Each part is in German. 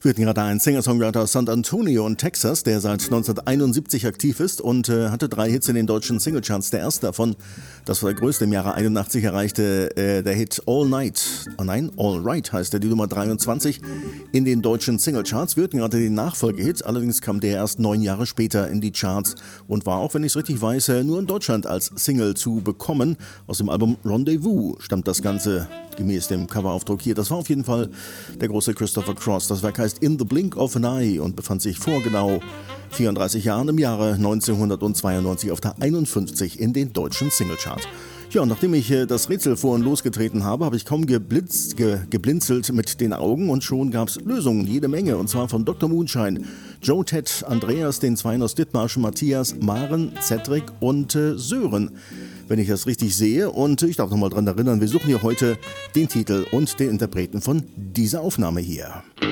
Wir hatten gerade einen Singer-Songwriter aus San Antonio in Texas, der seit 1971 aktiv ist und hatte 3 Hits in den deutschen Singlecharts. Der erste davon, das war der größte im Jahre 81, erreichte der Hit All Right heißt der, die Nummer 23 in den deutschen Singlecharts. Wir hatten gerade den Nachfolgehit, allerdings kam der erst 9 Jahre später in die Charts und war, auch wenn ich es richtig weiß, nur in Deutschland als Single zu bekommen. Aus dem Album Rendezvous stammt das Ganze gemäß dem Coveraufdruck hier. Das war auf jeden Fall der große Christopher Cross. Das Werk heißt In the Blink of an Eye und befand sich vor genau 34 Jahren im Jahre 1992 auf der 51 in den deutschen Singlecharts. Ja, und nachdem ich das Rätsel vorhin losgetreten habe ich kaum geblinzelt mit den Augen und schon gab es Lösungen, jede Menge, und zwar von Dr. Moonshine, Joe, Ted, Andreas, den Zweien aus Dithmarschen, Matthias, Maren, Cedric und Sören, wenn ich das richtig sehe. Und ich darf nochmal dran erinnern, wir suchen hier heute den Titel und den Interpreten von dieser Aufnahme hier.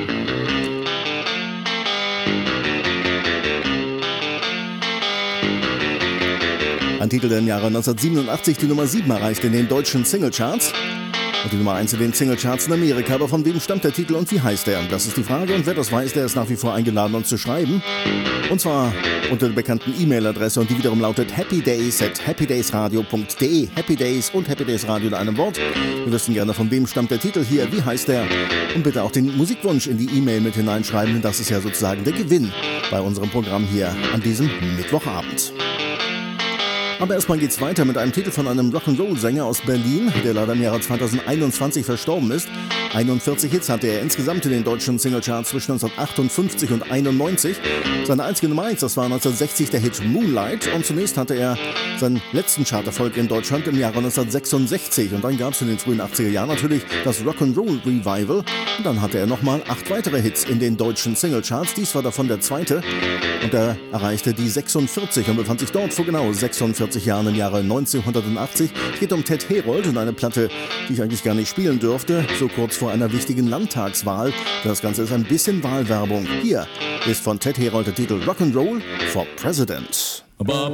Ein Titel, der im Jahre 1987 die Nummer 7 erreichte in den deutschen Singlecharts und die Nummer 1 in den Singlecharts in Amerika. Aber von wem stammt der Titel und wie heißt er? Das ist die Frage, und wer das weiß, der ist nach wie vor eingeladen, uns zu schreiben. Und zwar unter der bekannten E-Mail-Adresse, und die wiederum lautet happydays@happydaysradio.de. Happy Days und Happy Days Radio in einem Wort. Wir wissen gerne, von wem stammt der Titel hier, wie heißt er, und bitte auch den Musikwunsch in die E-Mail mit hineinschreiben, denn das ist ja sozusagen der Gewinn bei unserem Programm hier an diesem Mittwochabend. Aber erstmal geht's weiter mit einem Titel von einem Rock'n'Roll-Sänger aus Berlin, der leider im Jahre 2021 verstorben ist. 41 Hits hatte er insgesamt in den deutschen Singlecharts zwischen 1958 und 91. Seine einzige Nummer 1, das war 1960 der Hit Moonlight, und zunächst hatte er seinen letzten Charterfolg in Deutschland im Jahre 1966. Und dann gab es in den frühen 80er Jahren natürlich das Rock'n'Roll Revival, und dann hatte er nochmal 8 weitere Hits in den deutschen Singlecharts. Dies war davon der zweite, und er erreichte die 46 und befand sich dort vor genau 46 Jahren im Jahre 1980. Es geht um Ted Herold und eine Platte, die ich eigentlich gar nicht spielen dürfte, so kurz vor einer wichtigen Landtagswahl. Das Ganze ist ein bisschen Wahlwerbung. Hier ist von Ted Herold der Titel Rock'n'Roll for President. Bob